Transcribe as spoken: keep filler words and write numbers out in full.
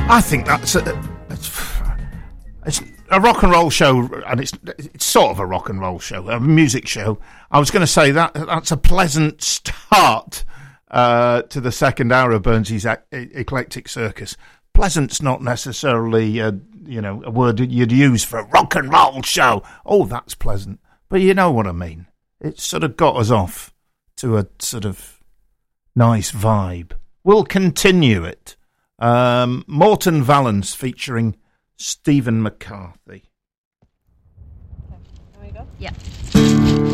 I think that's a, it's, it's a rock and roll show, and it's it's sort of a rock and roll show, a music show. I was going to say that that's a pleasant start uh, to the second hour of Burnsy's Eclectic Circus. Pleasant's not necessarily, uh, you know, a word you'd use for a rock and roll show. Oh, that's pleasant. But you know what I mean. It sort of got us off to a sort of nice vibe. We'll continue it. Um, Morton Valance featuring Stephen McCarthy. Okay, can we go? Yeah.